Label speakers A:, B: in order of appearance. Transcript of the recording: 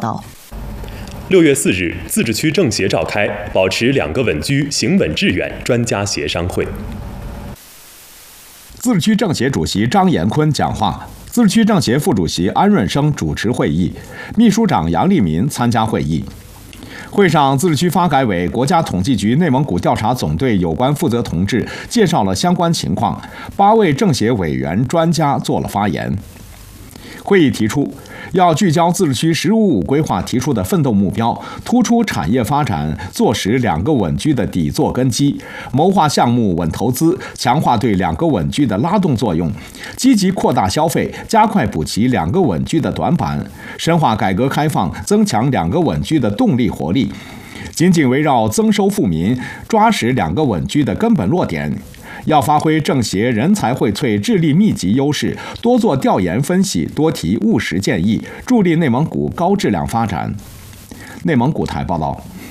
A: 道。
B: 6月4日，自治区政协召开保持2个稳居、行稳致远专家协商会。
C: 自治区政协主席张延坤讲话，自治区政协副主席安润生主持会议，秘书长杨立民参加会议。会上，自治区发改委、国家统计局内蒙古调查总队有关负责同志介绍了相关情况，8位政协委员专家做了发言。会议提出，要聚焦自治区“15+5”规划提出的奋斗目标，突出产业发展，坐实2个稳居的底座根基，谋划项目稳投资，强化对2个稳居的拉动作用，积极扩大消费，加快补齐2个稳居的短板，深化改革开放，增强2个稳居的动力活力，紧紧围绕增收富民，抓实2个稳居的根本落点。要发挥政协人才荟萃、智力密集优势，多做调研分析，多提务实建议，助力内蒙古高质量发展。内蒙古台报道。